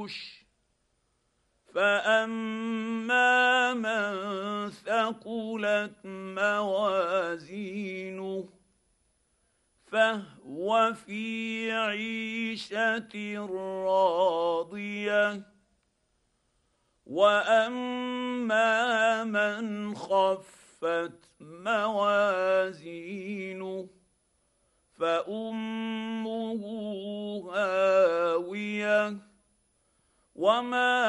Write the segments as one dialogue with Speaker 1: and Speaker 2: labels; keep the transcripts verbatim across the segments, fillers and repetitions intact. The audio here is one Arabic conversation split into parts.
Speaker 1: المفروش فاما من ثقلت موازينه فهو في عيشه راضيه واما من خفت موازينه فامه هاويه وما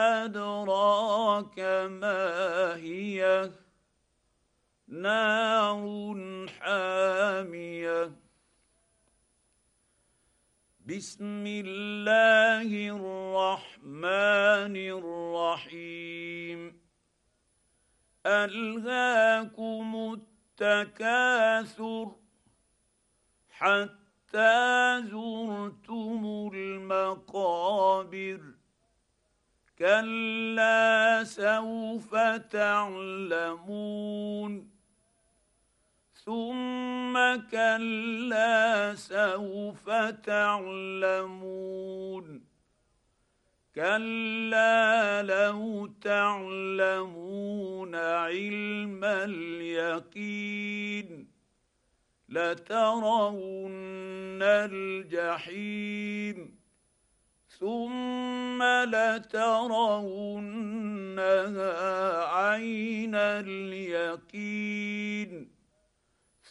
Speaker 1: ادراك ما هي نار حاميه بسم الله الرحمن الرحيم ألهاكم التكاثر حتى زرتم المقابر كلا سوف تعلمون ثم كلا سوف تعلمون كلا لو تعلمون علم اليقين لترون الجحيم ثم لترونها عين اليقين